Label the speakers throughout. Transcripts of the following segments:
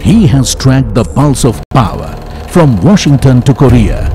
Speaker 1: He has tracked the pulse of power from Washington to Korea.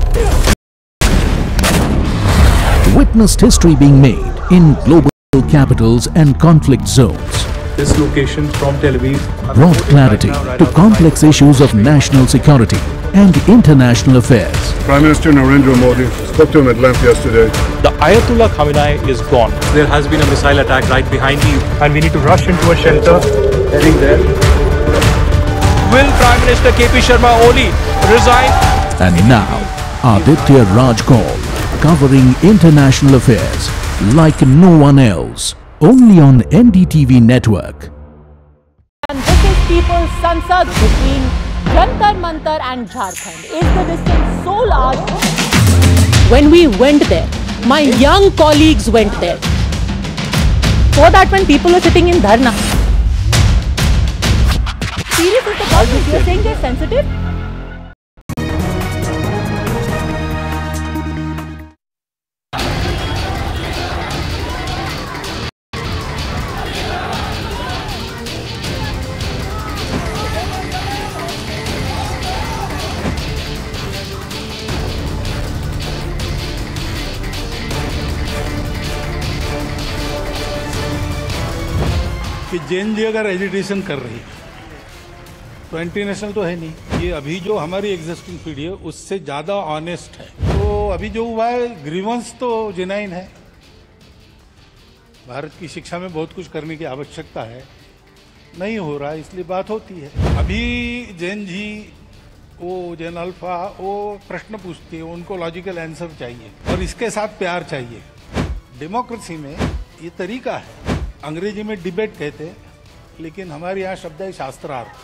Speaker 1: Witnessed history being made in global capitals and conflict zones.
Speaker 2: This location from Tel Aviv
Speaker 1: Brought clarity to complex issues of national security and international affairs.
Speaker 3: Prime Minister Narendra Modi spoke to him at length yesterday.
Speaker 2: The Ayatollah Khamenei is gone. There has been a missile attack right behind me and we need to rush into a shelter. Heading there. Will Prime Minister KP Sharma Oli resign?
Speaker 1: And now, Aditya Raj Kaul, covering international affairs like no one else, only on NDTV network.
Speaker 4: And this is People's Sansad between Jantar Mantar and Jharkhand. Is the distance so large? When we went there, my young colleagues went there. For that, when people were sitting in dharna. Serious is the problem. You're saying they're sensitive?
Speaker 5: कि जेन जी अगर agitation कर रही है तो anti national तो है नहीं। ये अभी जो हमारी एग्जिस्टिंग पीढ़ी है उससे ज़्यादा ऑनेस्ट है। तो अभी जो हुआ है ग्रीवेंस तो जेन्युइन है। भारत की शिक्षा में बहुत कुछ करने की आवश्यकता है, नहीं हो रहा है, इसलिए बात होती है। अभी जेन जी वो जेन अल्फा वो प्रश्न पूछती है, उनको लॉजिकल आंसर चाहिए और इसके साथ प्यार चाहिए। डेमोक्रेसी में ये तरीका है। अंग्रेजी में डिबेट कहते हैं, लेकिन हमारे यहाँ शब्द है शास्त्रार्थ।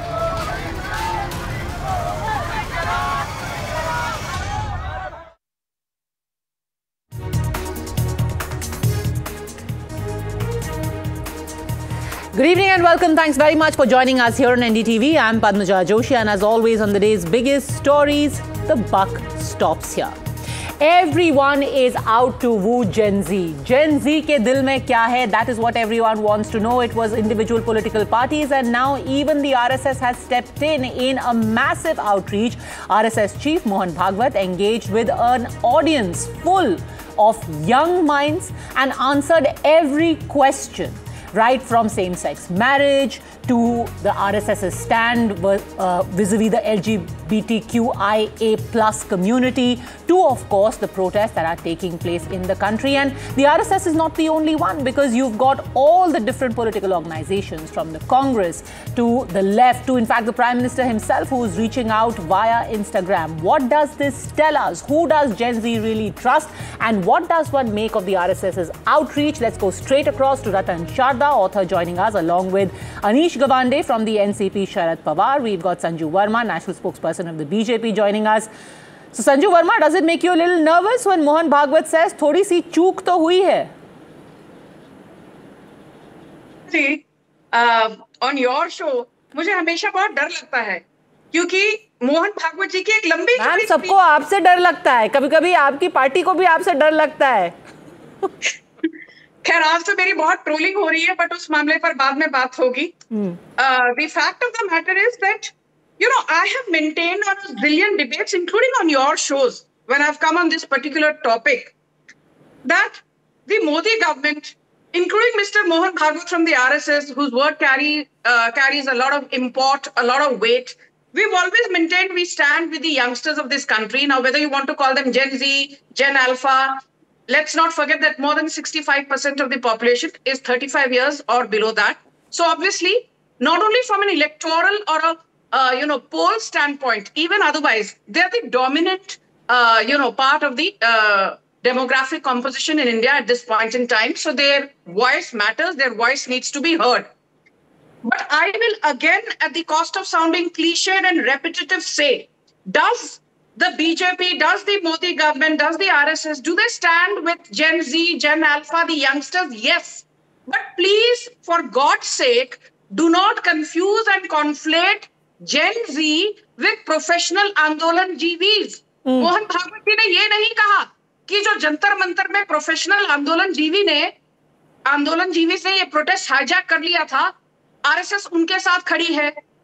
Speaker 4: Good evening and welcome. Thanks very much for joining us here on NDTV. I'm Padmaja Joshi and as always on the day's biggest stories, the buck stops here. Everyone is out to woo Gen Z. Gen Z ke dil mein kya hai? That is what everyone wants to know. It was individual political parties and now even the RSS has stepped in a massive outreach. RSS chief Mohan Bhagwat engaged with an audience full of young minds and answered every question. Right from same-sex marriage to the RSS's stand vis-a-vis the LGBTQIA plus community to, of course, the protests that are taking place in the country. And the RSS is not the only one because you've got all the different political organizations from the Congress to the left to, in fact, the Prime Minister himself who is reaching out via Instagram. What does this tell us? Who does Gen Z really trust? And what does one make of the RSS's outreach? Let's go straight across to Ratan Sharda, author joining us, along with Anish Gawande from the NCP Sharad Pawar. We've got Sanju Verma, national spokesperson of the BJP, joining us. So Sanju Verma, does it make you a little nervous when Mohan Bhagwat says थोड़ी सी चूक तो हुई है?
Speaker 6: See, on your show, मुझे हमेशा बहुत डर लगता है क्योंकि मोहन भागवत जी की एक लंबी
Speaker 4: मैम, सबको आपसे डर लगता है, कभी-कभी आपकी पार्टी को भी आपसे डर लगता है।
Speaker 6: खैर आज तो मेरी बहुत ट्रोलिंग हो रही है, बट उस मामले पर बाद में बात होगी। The fact of the matter is that, you know, I have maintained on a zillion debates, including on your shows, when I've come on this particular topic, that the Modi government, including Mr. Mohan Bhagwat from the RSS, whose word carries a lot of import, a lot of weight, we've always maintained we stand with the youngsters of this country. Now, whether you want to call them Gen Z, Gen Alpha, let's not forget that more than 65% of the population is 35 years or below that. So obviously, not only from an electoral or a poll standpoint, even otherwise, they're the dominant part of the demographic composition in India at this point in time. So their voice matters, their voice needs to be heard. But I will again, at the cost of sounding cliched and repetitive, say, does the BJP, does the Modi government, does the RSS, do they stand with Gen Z, Gen Alpha, the youngsters? Yes. But please, for God's sake, do not confuse and conflate Gen Z with professional Andolan GVs. Mohan Bhagwat जी ने ये नहीं कहा कि जो जंतर मंतर में professional आंदोलन जीवी ने ये प्रोटेस्ट हाईजैक कर लिया था, आरएसएस उनके साथ खड़ी है,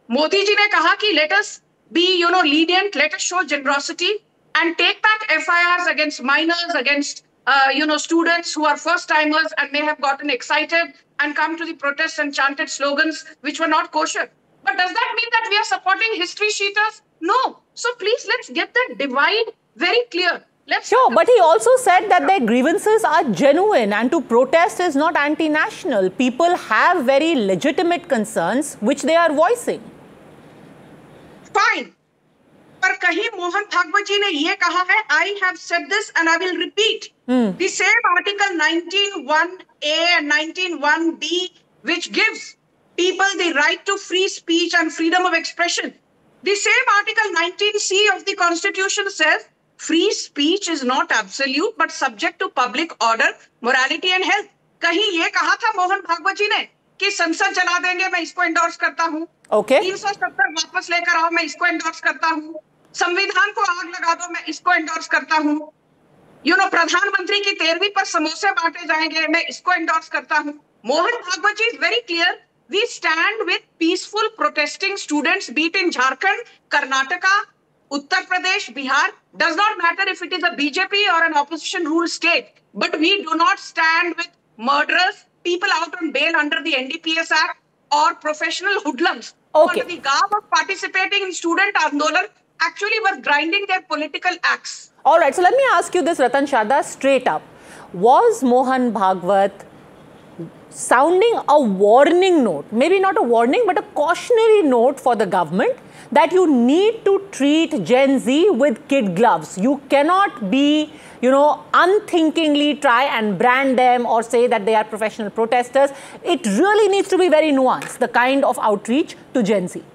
Speaker 6: Modi ji ne kaha ki let us be, lenient, let us show generosity and take back FIRs against minors, against, students who are first timers and may have gotten excited and come to the protests and chanted slogans which were not kosher. But does that mean that we are supporting history cheaters? No. So please, let's get that divide very clear.
Speaker 4: Sure, but he also said that their grievances are genuine and to protest is not anti-national. People have very legitimate concerns which they are voicing.
Speaker 6: Fine. पर कहीं मोहन भागवत जी ने ये कहा है, I have said this and I will repeat. The same article 19(1)(a) and 19(1)(b) which gives people the right to free speech and freedom of expression. The same article 19(c) of the Constitution says free speech is not absolute but subject to public order, morality and health. कहीं ये कहा था मोहन भागवत जी ने कि संसद जला देंगे, मैं इसको एंडोर्स करता हूँ. 370 वापस लेकर आओ, मैं इसको एंडोर्स करता हूँ. संविधान को आग लगा दो, मैं इसको एंडोर्स करता हूँ. प्रधानमंत्री की 13वीं पर समोसे बांटे जाएंगे, मैं इसको एंडोर्स करता हूँ. मोहन भागवत जी is very clear. We stand with peaceful protesting students, be it in Jharkhand, Karnataka, Uttar Pradesh, Bihar. Does not matter if it is a BJP or an opposition ruled state. But we do not stand with murderers, people out on bail under the NDPS Act, or professional hoodlums.
Speaker 4: Okay.
Speaker 6: Under the garb of participating in student Andolan, actually were grinding their political axe.
Speaker 4: All right, so let me ask you this, Ratan Chadha, straight up. Was Mohan Bhagwat sounding a warning note, maybe not a warning, but a cautionary note for the government that you need to treat Gen Z with kid gloves? You cannot be, unthinkingly try and brand them or say that they are professional protesters. It really needs to be very nuanced, the kind of outreach to Gen Z.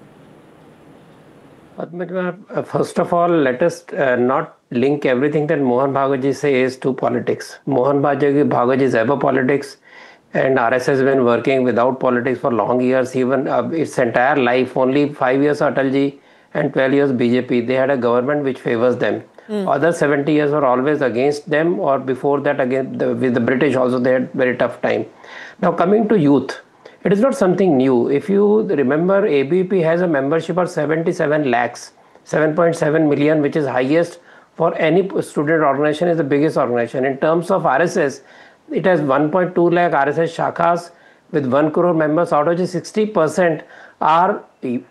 Speaker 7: First of all, let us not link everything that Mohan Bhagwat ji says to politics. Mohan Bhagwat ji is ever politics, and RSS has been working without politics for long years, even its entire life. Only 5 years Atal ji and 12 years BJP. They had a government which favors them. Other 70 years were always against them, or before that with the British also they had very tough time. Now coming to youth, it is not something new. If you remember, ABP has a membership of 77 lakhs, 7.7 million, which is highest for any student organization, is the biggest organization. In terms of RSS, it has 1.2 lakh RSS shakhas with 1 crore members, out of which 60% are,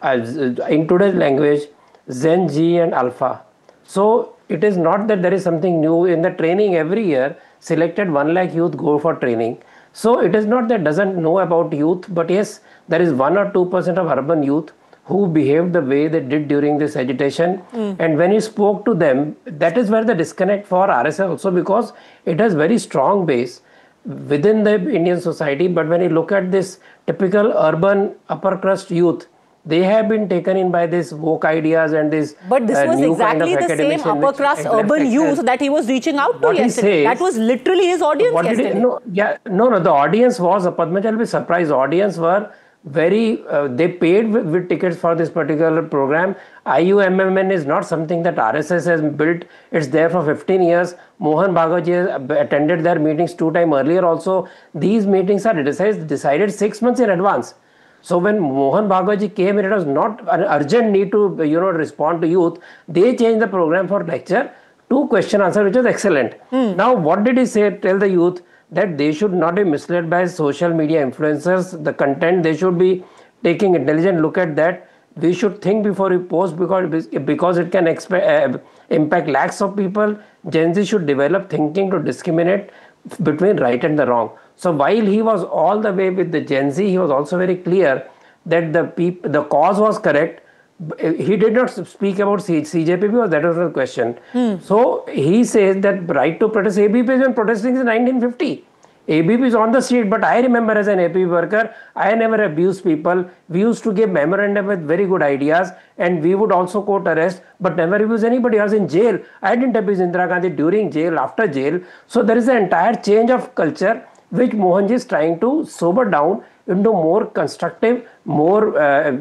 Speaker 7: in today's language, Gen Z and Alpha. So it is not that there is something new in the training. Every year, selected 1 lakh youth go for training. So it is not that doesn't know about youth, but yes, there is 1 or 2% of urban youth who behaved the way they did during this agitation. And when he spoke to them, that is where the disconnect for RSS also, because it has very strong base within the Indian society. But when you look at this typical urban upper crust youth, they have been taken in by these woke ideas and this.
Speaker 4: But this was exactly the same upper crust urban youth that he was reaching out to yesterday. That was literally his audience yesterday.
Speaker 7: No, the audience was, Padmaja will be surprised, audience were very, they paid with tickets for this particular program. IUMMN is not something that RSS has built. It's there for 15 years. Mohan Bhagwat ji attended their meetings 2 times earlier also. These meetings are decided 6 months in advance. So when Mohan Bhagwat ji came in, it was not an urgent need to respond to youth. They changed the program for lecture to question answer, which was excellent. Now what did he say? Tell the youth that they should not be misled by social media influencers. The content, they should be taking intelligent look at that. We should think before we post, because it can impact lakhs of people. Gen Z should develop thinking to discriminate between right and the wrong. So while he was all the way with the Gen Z, he was also very clear that the cause was correct. He did not speak about CJP because that was the question. So he says that right to protest, ABP has been protesting since 1950. ABP is on the street, but I remember as an ABP worker, I never abused people. We used to give memorandum with very good ideas, and we would also quote arrest, but never abuse anybody. I was in jail. I didn't abuse Indira Gandhi during jail, after jail. So there is an entire change of culture which Mohanji is trying to sober down into more constructive, more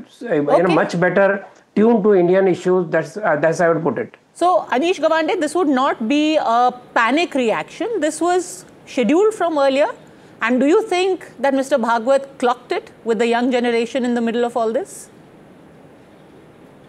Speaker 7: much better tuned to Indian issues. That's how I would put it.
Speaker 4: So Anish Gawande, this would not be a panic reaction. This was scheduled from earlier. And do you think that Mr. Bhagwat clocked it with the young generation in the middle of all this?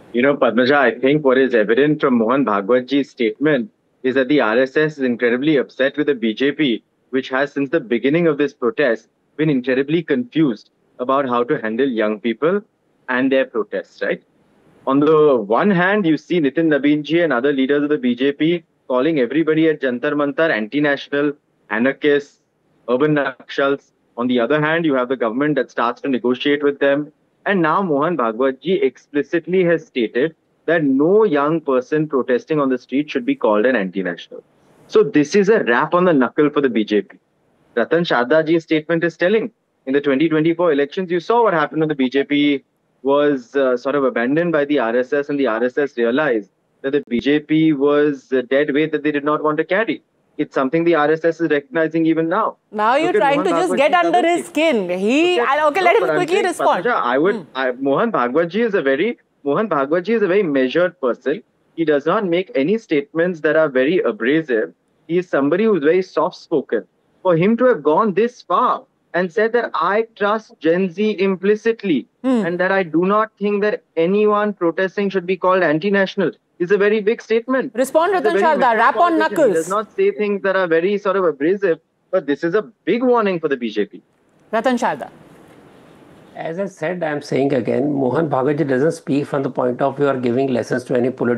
Speaker 8: You know, Padmaja, I think what is evident from Mohan Bhagwatji's statement is that the RSS is incredibly upset with the BJP, which has since the beginning of this protest been incredibly confused about how to handle young people and their protests, right? On the one hand, you see Nitin Nabinji and other leaders of the BJP calling everybody at Jantar Mantar anti-national, anarchists, urban nakshals. On the other hand, you have the government that starts to negotiate with them. And now Mohan Bhagwatji explicitly has stated that no young person protesting on the street should be called an anti-national. So this is a rap on the knuckle for the BJP. Ratan Shardaji's statement is telling. In the 2024 elections, you saw what happened when the BJP was sort of abandoned by the RSS, and the RSS realized that the BJP was a dead weight that they did not want to carry. It's something the RSS is recognizing even now.
Speaker 4: Now you're trying to just get under his skin. Okay, let him quickly respond.
Speaker 8: Mohan Bhagwatji is a very measured person. He does not make any statements that are very abrasive. He is somebody who's very soft-spoken. For him to have gone this far and said that I trust Gen Z implicitly and that I do not think that anyone protesting should be called anti-national is a very big statement.
Speaker 4: Respond, Ratan Sharda. Rap on knuckles.
Speaker 8: He does not say things that are very sort of abrasive, but this is a big warning for the BJP.
Speaker 4: Ratan Sharda.
Speaker 7: As I said, I'm saying again, Mohan Bhagwatji doesn't speak from the point of view of giving lessons to any political